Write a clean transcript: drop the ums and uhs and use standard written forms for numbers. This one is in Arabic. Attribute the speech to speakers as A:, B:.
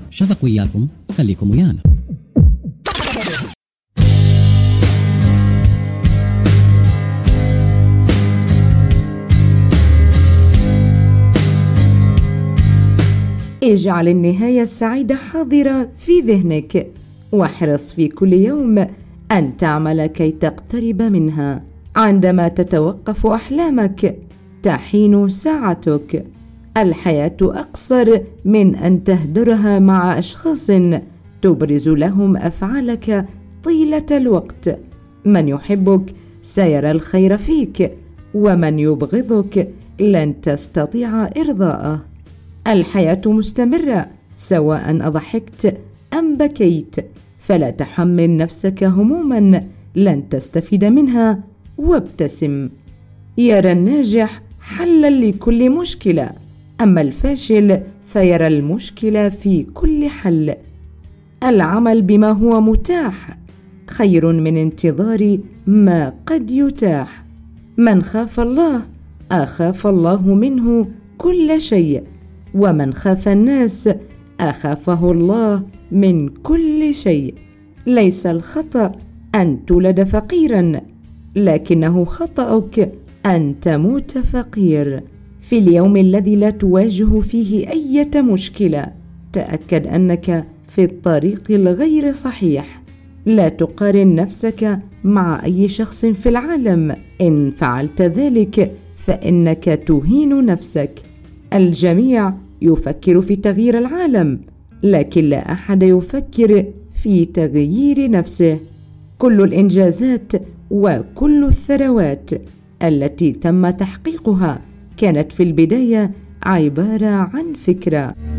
A: شفق وياكم، خليكم ويانا.
B: اجعل النهاية السعيدة حاضرة في ذهنك، واحرص في كل يوم أن تعمل كي تقترب منها. عندما تتوقف أحلامك تحين ساعتك. الحياة أقصر من أن تهدرها مع أشخاص تبرز لهم أفعالك طيلة الوقت. من يحبك سيرى الخير فيك، ومن يبغضك لن تستطيع إرضاءه. الحياة مستمرة سواء أضحكت أم بكيت، فلا تحمل نفسك هموما لن تستفيد منها، وابتسم. يرى الناجح حلا لكل مشكلة، أما الفاشل فيرى المشكلة في كل حل. العمل بما هو متاح خير من انتظار ما قد يتاح. من خاف الله أخاف الله منه كل شيء، ومن خاف الناس أخافه الله من كل شيء. ليس الخطأ أن تولد فقيرا، لكنه خطأك أن تموت فقير. في اليوم الذي لا تواجه فيه أي مشكلة تأكد أنك في الطريق الغير صحيح. لا تقارن نفسك مع أي شخص في العالم، إن فعلت ذلك فإنك تهين نفسك. الجميع يفكر في تغيير العالم، لكن لا أحد يفكر في تغيير نفسه. كل الإنجازات وكل الثروات التي تم تحقيقها كانت في البداية عبارة عن فكرة.